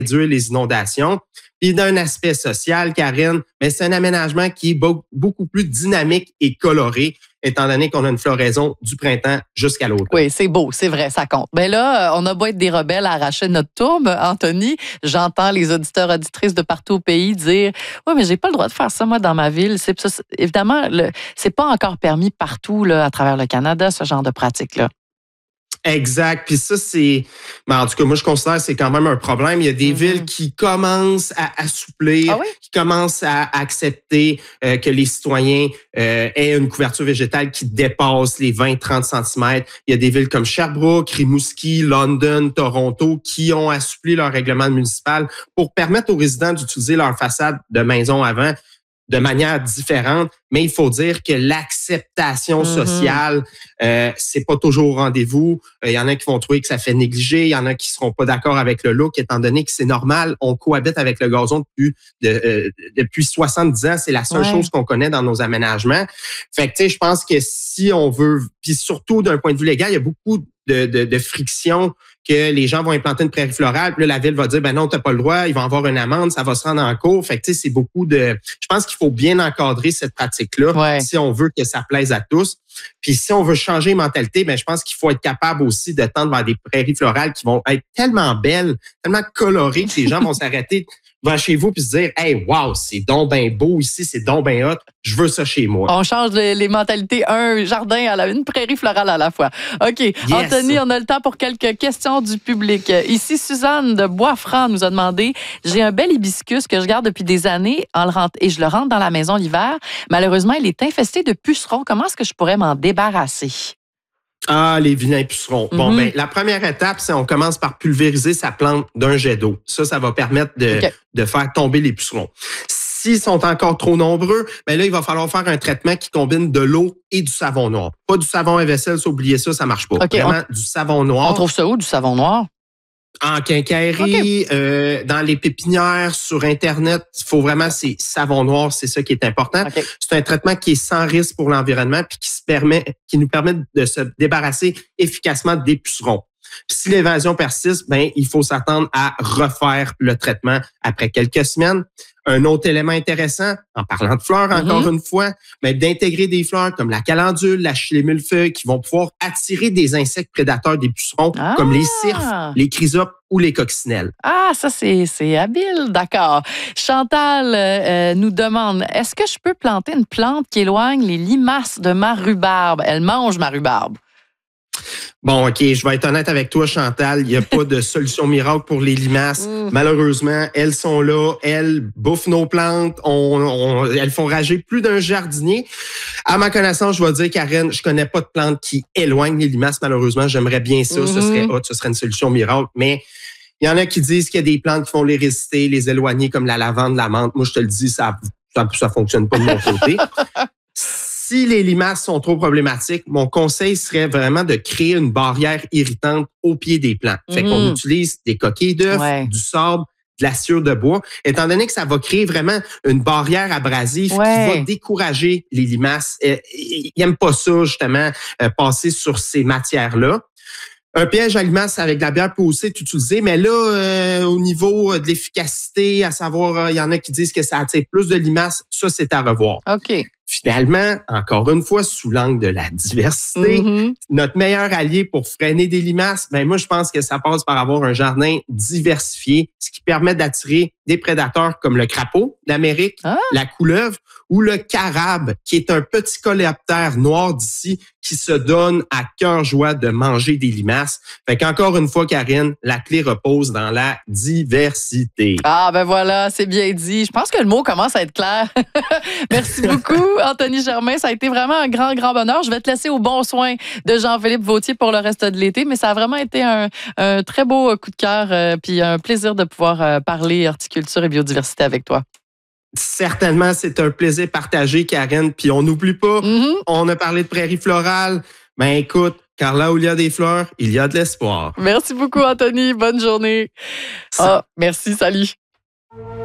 réduire les inondations. Puis d'un aspect social, Karine, mais c'est un aménagement qui est beaucoup plus dynamique et coloré, étant donné qu'on a une floraison du printemps jusqu'à l'automne. Oui, c'est beau, c'est vrai, ça compte. Mais là, on a beau être des rebelles à arracher notre tourbe, Anthony, j'entends les auditeurs, auditrices de partout au pays dire « Oui, mais j'ai pas le droit de faire ça, moi, dans ma ville. » Évidemment, c'est pas encore permis partout là, à travers le Canada, ce genre de pratique-là. Exact. Puis ça, en tout cas, moi, je considère que c'est quand même un problème. Il y a des villes qui commencent à assouplir, qui commencent à accepter que les citoyens aient une couverture végétale qui dépasse les 20-30 cm. Il y a des villes comme Sherbrooke, Rimouski, London, Toronto qui ont assoupli leur règlement municipal pour permettre aux résidents d'utiliser leur façade de maison avant de manière différente, mais il faut dire que l'acceptation sociale, c'est pas toujours au rendez-vous. Il y en a qui vont trouver que ça fait négliger, il y en a qui seront pas d'accord avec le look, étant donné que c'est normal, on cohabite avec le gazon depuis 70 ans, c'est la seule chose qu'on connaît dans nos aménagements. Fait que, tu sais, je pense que si on veut, puis surtout d'un point de vue légal, il y a beaucoup de friction que les gens vont implanter une prairie florale, puis là, la ville va dire, ben non, t'as pas le droit, ils vont avoir une amende, ça va se rendre en cours. Fait que, tu sais, c'est beaucoup de... Je pense qu'il faut bien encadrer cette pratique-là si on veut que ça plaise à tous. Puis si on veut changer les mentalités, ben je pense qu'il faut être capable aussi de tendre vers des prairies florales qui vont être tellement belles, tellement colorées que les gens vont s'arrêter devant chez vous puis se dire « Hey, wow, c'est donc bien beau ici, c'est donc bien hot, je veux ça chez moi. » On change les mentalités, un jardin une prairie florale à la fois. OK. Yes. Anthony, on a le temps pour quelques questions du public. Ici, Suzanne de Boisfranc nous a demandé « J'ai un bel hibiscus que je garde depuis des années et je le rentre dans la maison l'hiver. Malheureusement, il est infesté de pucerons. Comment est-ce que je pourrais m'en débarrasser? » Ah, les vilains pucerons. Bon, ben, la première étape, c'est on commence par pulvériser sa plante d'un jet d'eau. Ça va permettre de faire tomber les pucerons. S'ils sont encore trop nombreux, ben là, il va falloir faire un traitement qui combine de l'eau et du savon noir. Pas du savon à vaisselle, oubliez ça, ça marche pas. Vraiment, du savon noir. On trouve ça où, du savon noir? En quincaillerie, dans les pépinières, sur Internet, il faut vraiment, c'est savon noir, c'est ça qui est important. C'est un traitement qui est sans risque pour l'environnement puis qui nous permet de se débarrasser efficacement des pucerons. Si l'évasion persiste, ben il faut s'attendre à refaire le traitement après quelques semaines. Un autre élément intéressant, en parlant de fleurs encore une fois, mais d'intégrer des fleurs comme la calendule, la millefeuille qui vont pouvoir attirer des insectes prédateurs des pucerons comme les cirfes, les chrysopes ou les coccinelles. Ah, ça c'est habile, d'accord. Chantal nous demande, est-ce que je peux planter une plante qui éloigne les limaces de ma rhubarbe? Elle mange ma rhubarbe. Bon, OK, je vais être honnête avec toi, Chantal. Il n'y a pas de solution miracle pour les limaces. Malheureusement, elles sont là. Elles bouffent nos plantes. Elles font rager plus d'un jardinier. À ma connaissance, je vais dire, Karen, je connais pas de plantes qui éloignent les limaces. Malheureusement, j'aimerais bien ça. Ce serait hot, ce serait une solution miracle. Mais il y en a qui disent qu'il y a des plantes qui font les résister, les éloigner, comme la lavande, la menthe. Moi, je te le dis, ça fonctionne pas de mon côté. Si les limaces sont trop problématiques, mon conseil serait vraiment de créer une barrière irritante au pied des plants. Fait qu'on utilise des coquilles d'œufs, du sable, de la sciure de bois, étant donné que ça va créer vraiment une barrière abrasive qui va décourager les limaces. Ils n'aiment pas ça, justement, passer sur ces matières-là. Un piège à limaces avec de la bière peut aussi être utilisé, mais là, au niveau de l'efficacité, à savoir, il y en a qui disent que ça attire plus de limaces, ça, c'est à revoir. OK. Finalement, encore une fois, sous l'angle de la diversité, notre meilleur allié pour freiner des limaces, ben moi, je pense que ça passe par avoir un jardin diversifié, ce qui permet d'attirer des prédateurs comme le crapaud d'Amérique, la couleuvre ou le carabe, qui est un petit coléoptère noir d'ici qui se donne à cœur joie de manger des limaces. Fait qu'encore une fois, Karine, la clé repose dans la diversité. Ah, ben voilà, c'est bien dit. Je pense que le mot commence à être clair. Merci beaucoup, Anthony Germain. Ça a été vraiment un grand, grand bonheur. Je vais te laisser au bon soin de Jean-Philippe Vauthier pour le reste de l'été, mais ça a vraiment été un très beau coup de cœur puis un plaisir de pouvoir parler horticulture et biodiversité avec toi. Certainement, c'est un plaisir partagé, Karen. Puis on n'oublie pas, on a parlé de prairies florales. Ben écoute, car là où il y a des fleurs, il y a de l'espoir. Merci beaucoup, Anthony. Bonne journée. Merci, salut.